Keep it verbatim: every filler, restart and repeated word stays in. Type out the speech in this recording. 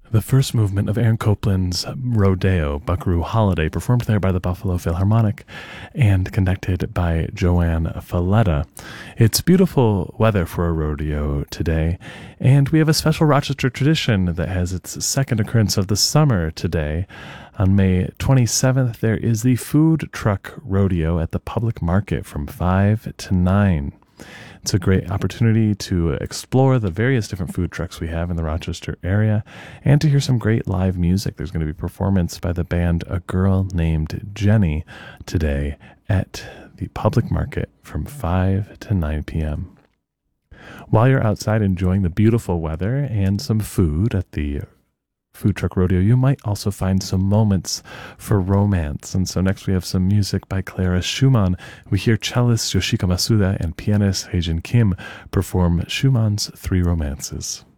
The first movement of Aaron Copland's Rodeo, Buckaroo Holiday, performed there by the Buffalo Philharmonic and conducted by Joanne Falletta. It's beautiful weather for a rodeo today, and we have a special Rochester tradition that has its second occurrence of the summer today. On May twenty-seventh, there is the Food Truck Rodeo at the Public Market from five to nine. It's a great opportunity to explore the various different food trucks we have in the Rochester area and to hear some great live music. There's going to be a performance by the band A Girl Named Jenny today at the Public Market from five to nine p.m. While you're outside enjoying the beautiful weather and some food at the Food Truck Rodeo, you might also find some moments for romance. And so next we have some music by Clara Schumann. We hear cellist Yoshiko Masuda and pianist Heijin Kim perform Schumann's Three Romances.